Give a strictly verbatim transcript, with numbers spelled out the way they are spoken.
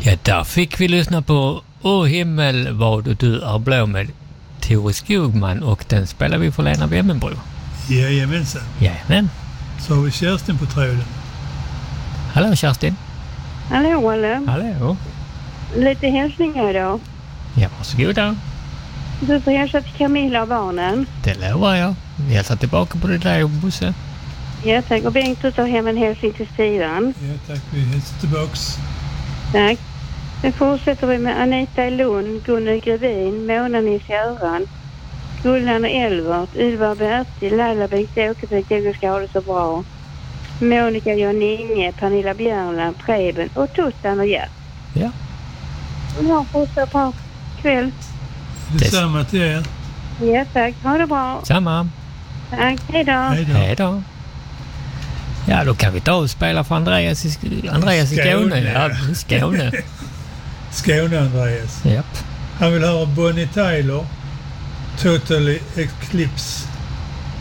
Ja, där fick vi lyssna på Åh himmel vad du är blå med Tore Skogman, och den spelar vi för Lena Wemmenbro. Jajamensan. Jajamän. Så har vi Kerstin på tråden. Hallå Kerstin. Hallå, hallå. Hallå. Lite hälsningar då. Ja, varsågoda. Du får hälsa till Camilla och barnen. Det lovar jag. Vi hälsar tillbaka på det där, Bosse. Ja, tack. Och Bengt, du tar hem en hälsning till Stivan. Ja, tack. Vi hälsar tillbaks. Tack. Sen fortsätter vi med Anita i Lund, Gunnel Grevin, Mona Nils-Göran, Gullan och Elvert, Ylva Bertil, Laila Bengt-Åke, Bengt-Åke ska ha det så bra. Monica Jan Inge, Pernilla Björnland, Preben och Tuttan och Gert. Ja. Ja, fortsätt bra kväll. Detsamma till er. Ja, tack. Ha det bra. Samma. Tack. Hej då. Hej då. Ja, då kan vi ta och spela för Andreas i, Andreas i Skåne. Ja, i Skåne. Skåne, Andreas. Japp. Han vill höra Bonnie Tyler, Totally Eclipse.